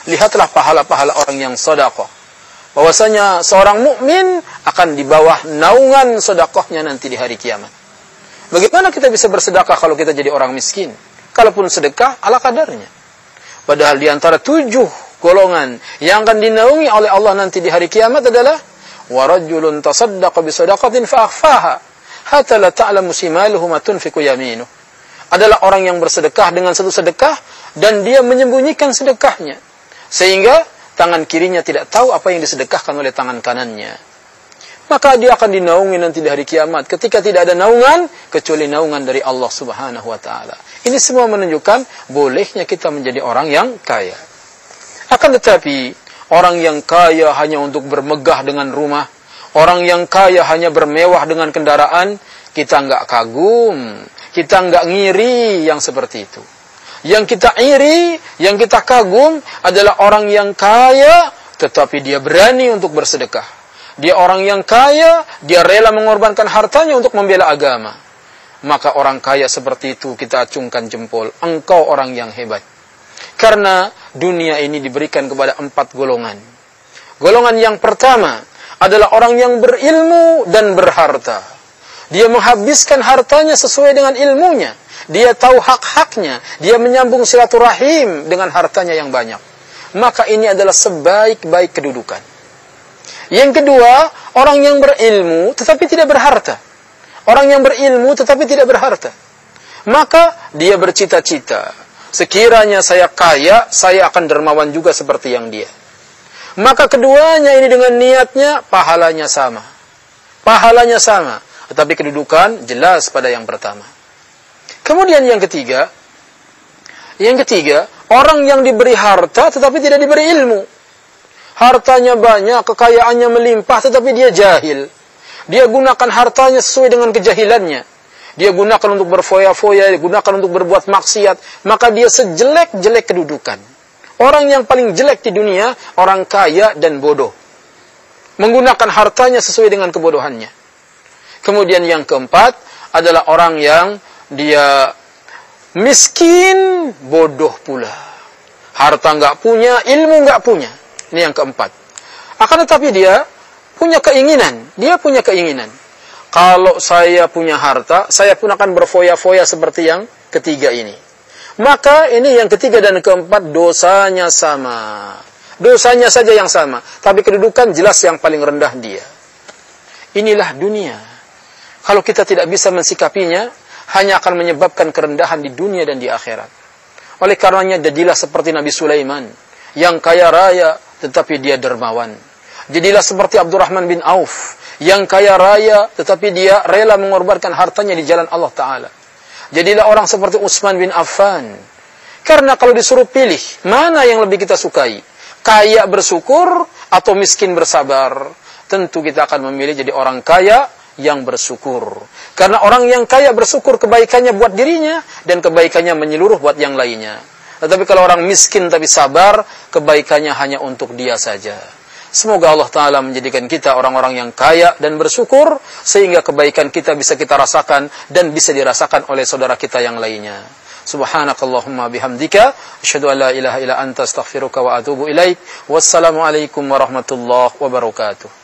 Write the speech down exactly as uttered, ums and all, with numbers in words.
lihatlah pahala-pahala orang yang sedekah. Bahwasanya seorang mukmin akan di bawah naungan sedekahnya nanti di hari kiamat. Bagaimana kita bisa bersedekah kalau kita jadi orang miskin? Kalaupun sedekah ala kadarnya. Padahal di antara tujuh golongan yang akan dinaungi oleh Allah nanti di hari kiamat adalah warajulun tasaddaqa bi sadaqatin fa akhfaha hatta la ta'lamu shimaluhu ma tunfiqu yaminuhu. Adalah orang yang bersedekah dengan satu sedekah dan dia menyembunyikan sedekahnya sehingga tangan kirinya tidak tahu apa yang disedekahkan oleh tangan kanannya. Maka dia akan dinaungi nanti di hari kiamat ketika tidak ada naungan kecuali naungan dari Allah Subhanahu wa taala. Ini semua menunjukkan bolehnya kita menjadi orang yang kaya. Akan tetapi orang yang kaya hanya untuk bermegah dengan rumah, orang yang kaya hanya bermewah dengan kendaraan, kita enggak kagum, kita enggak ngiri yang seperti itu. Yang kita iri, yang kita kagum adalah orang yang kaya tetapi dia berani untuk bersedekah. Dia orang yang kaya, dia rela mengorbankan hartanya untuk membela agama. Maka orang kaya seperti itu kita acungkan jempol. Engkau orang yang hebat. Karena dunia ini diberikan kepada empat golongan. Golongan yang pertama adalah orang yang berilmu dan berharta. Dia menghabiskan hartanya sesuai dengan ilmunya. Dia tahu hak-haknya. Dia menyambung silaturahim dengan hartanya yang banyak. Maka ini adalah sebaik-baik kedudukan. Yang kedua, orang yang berilmu tetapi tidak berharta. Orang yang berilmu tetapi tidak berharta. Maka dia bercita-cita, sekiranya saya kaya, saya akan dermawan juga seperti yang dia. Maka keduanya ini dengan niatnya, pahalanya sama. Pahalanya sama. Tetapi kedudukan jelas pada yang pertama. Kemudian yang ketiga, yang ketiga, orang yang diberi harta tetapi tidak diberi ilmu. Hartanya banyak, kekayaannya melimpah, tetapi dia jahil. Dia gunakan hartanya sesuai dengan kejahilannya. Dia gunakan untuk berfoya-foya, dia gunakan untuk berbuat maksiat. Maka dia sejelek-jelek kedudukan. Orang yang paling jelek di dunia, orang kaya dan bodoh. Menggunakan hartanya sesuai dengan kebodohannya. Kemudian yang keempat adalah orang yang dia miskin, bodoh pula. Harta nggak punya, ilmu nggak punya. Ini yang keempat. Akan tetapi dia punya keinginan. Dia punya keinginan. Kalau saya punya harta, saya pun akan berfoya-foya seperti yang ketiga ini. Maka ini yang ketiga dan keempat dosanya sama. Dosanya saja yang sama. Tapi kedudukan jelas yang paling rendah dia. Inilah dunia. Kalau kita tidak bisa mensikapinya, hanya akan menyebabkan kerendahan di dunia dan di akhirat. Oleh karenanya jadilah seperti Nabi Sulaiman. Yang kaya raya, tetapi dia dermawan. Jadilah seperti Abdurrahman bin Auf, yang kaya raya, tetapi dia rela mengorbankan hartanya di jalan Allah Ta'ala. Jadilah orang seperti Utsman bin Affan. Karena kalau disuruh pilih, mana yang lebih kita sukai? Kaya bersyukur atau miskin bersabar? Tentu kita akan memilih jadi orang kaya yang bersyukur. Karena orang yang kaya bersyukur kebaikannya buat dirinya, dan kebaikannya menyeluruh buat yang lainnya. Tetapi kalau orang miskin tapi sabar, kebaikannya hanya untuk dia saja. Semoga Allah Ta'ala menjadikan kita orang-orang yang kaya dan bersyukur, sehingga kebaikan kita bisa kita rasakan dan bisa dirasakan oleh saudara kita yang lainnya. Subhanakallahumma bihamdika, asyhadu an la ilaha illa anta astaghfiruka wa atubu ilaik. Wassalamualaikum warahmatullahi wabarakatuh.